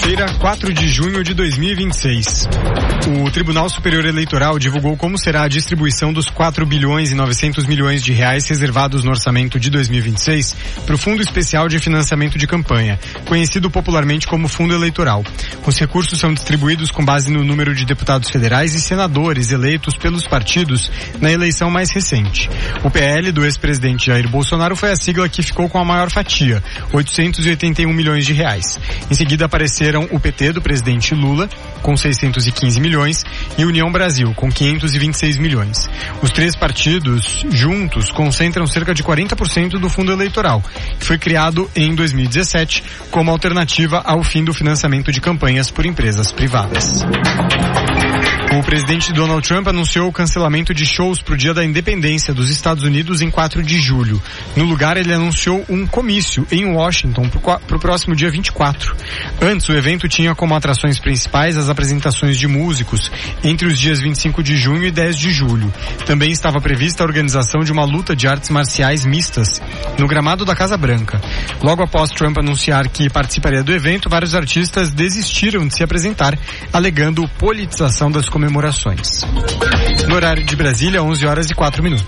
Segunda-feira, 4 de junho de 2026. O Tribunal Superior Eleitoral divulgou como será a distribuição dos 4 bilhões e 900 milhões de reais reservados no orçamento de 2026 para o Fundo Especial de Financiamento de Campanha, conhecido popularmente como Fundo Eleitoral. Os recursos são distribuídos com base no número de deputados federais e senadores eleitos pelos partidos na eleição mais recente. O PL do ex-presidente Jair Bolsonaro foi a sigla que ficou com a maior fatia, 881 milhões de reais. Em seguida apareceram o PT do presidente Lula, com 615 milhões, e União Brasil, com 526 milhões. Os três partidos, juntos, concentram cerca de 40% do fundo eleitoral, que foi criado em 2017 como alternativa ao fim do financiamento de campanhas por empresas privadas. O presidente Donald Trump anunciou o cancelamento de shows para o Dia da Independência dos Estados Unidos em 4 de julho. No lugar, ele anunciou um comício em Washington para o próximo dia 24. Antes, o evento tinha como atrações principais as apresentações de músicos entre os dias 25 de junho e 10 de julho. Também estava prevista a organização de uma luta de artes marciais mistas no gramado da Casa Branca. Logo após Trump anunciar que participaria do evento, vários artistas desistiram de se apresentar, alegando politização das comemorações. No horário de Brasília, 11h04.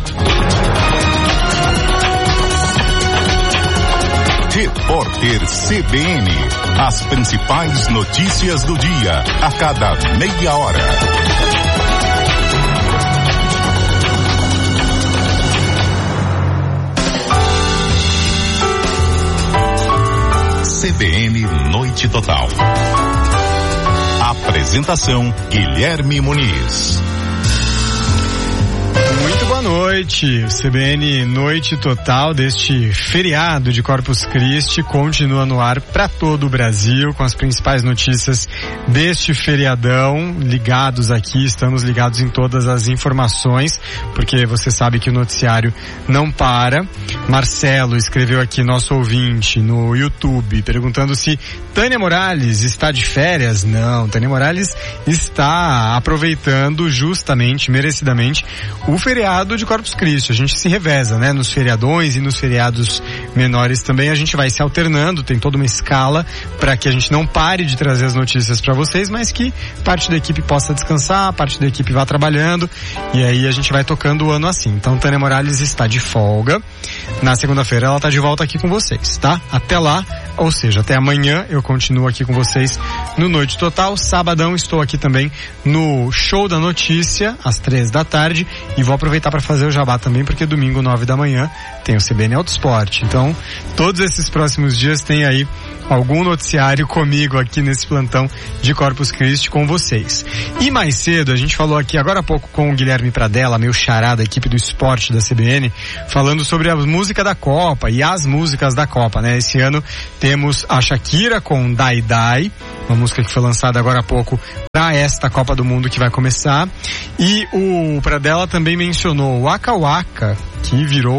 Repórter CBN. As principais notícias do dia, a cada meia hora. CBN Noite Total. Apresentação Guilherme Muniz. Muito boa noite. CBN Noite Total deste feriado de Corpus Christi continua no ar para todo o Brasil com as principais notícias deste feriadão. Ligados aqui, estamos ligados em todas as informações, porque você sabe que o noticiário não para. Marcelo escreveu aqui, nosso ouvinte, no YouTube, perguntando se Tânia Morales está de férias. Não, Tânia Morales está aproveitando justamente, merecidamente, o feriado de Corpus Christi. A gente se reveza, né? Nos feriadões e nos feriados menores também a gente vai se alternando, tem toda uma escala para que a gente não pare de trazer as notícias para vocês, mas que parte da equipe possa descansar, parte da equipe vá trabalhando, e aí a gente vai tocando o ano assim. Então Tânia Morales está de folga. Na segunda-feira ela está de volta aqui com vocês, tá? Até lá, ou seja, até amanhã eu continuo aqui com vocês no Noite Total. Sabadão estou aqui também no Show da Notícia, às 15h, e vou aproveitar para fazer o jabá também, porque domingo, 9h, tem o CBN Autosport. Então, todos esses próximos dias tem aí algum noticiário comigo aqui nesse plantão de Corpus Christi com vocês. E mais cedo, a gente falou aqui agora há pouco com o Guilherme Pradella, meu xará da equipe do esporte da CBN, falando sobre a música da Copa e as músicas da Copa, né? Esse ano temos a Shakira com Die Die, uma música que foi lançada agora há pouco para esta Copa do Mundo que vai começar. E o Pradella também mencionou o Waka Waka, que virou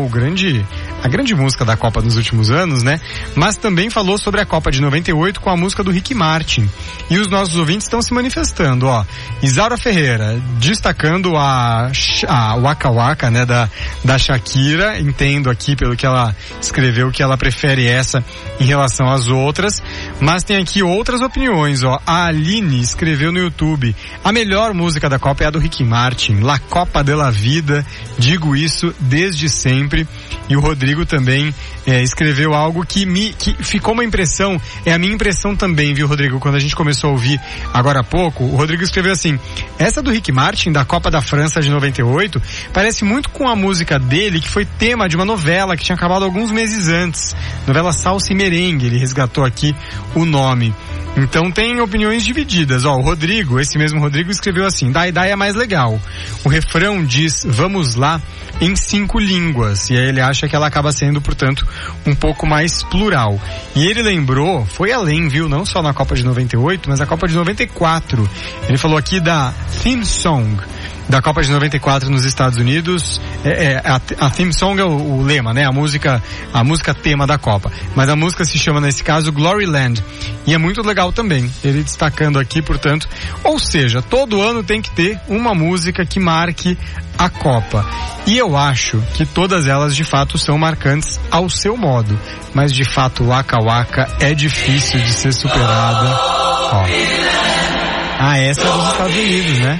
a grande música da Copa nos últimos anos, né? Mas também falou sobre a Copa de 98 com a música do Ricky Martin. E os nossos ouvintes estão se manifestando, ó. Isaura Ferreira, destacando a Waka Waka, né? Da Shakira. Entendo aqui pelo que ela escreveu que ela prefere essa em relação às outras. Mas tem aqui outras opiniões, ó. A Aline escreveu no YouTube: a melhor música da Copa é a do Ricky Martin, La Copa de la Vida. Digo isso desde sempre. E o Rodrigo também escreveu algo que ficou uma impressão, é a minha impressão também, viu, Rodrigo? Quando a gente começou a ouvir agora há pouco, o Rodrigo escreveu assim: essa do Ricky Martin, da Copa da França de 98, parece muito com a música dele, que foi tema de uma novela que tinha acabado alguns meses antes, novela Salsa e Merengue. Ele resgatou aqui o nome. Então tem opiniões divididas. Ó, o Rodrigo, esse mesmo Rodrigo, escreveu assim: Die Die é mais legal. O refrão diz vamos lá em 5 línguas. E aí ele acha que ela acaba sendo, portanto, um pouco mais plural. E ele lembrou, foi além, viu? Não só na Copa de 98, mas na Copa de 94. Ele falou aqui da theme song. da Copa de 94 nos Estados Unidos. A theme song é o lema, né? A música tema da Copa. Mas a música se chama, nesse caso, Glory Land. E é muito legal também. Ele destacando aqui, portanto, ou seja, todo ano tem que ter uma música que marque a Copa. E eu acho que todas elas de fato são marcantes ao seu modo. Mas de fato Waka Waka é difícil de ser superada. Ó. Essa é dos Estados Unidos, né?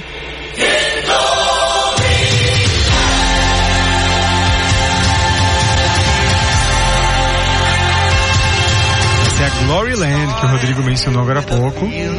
Essa é a Glory Land que o Rodrigo mencionou agora há pouco.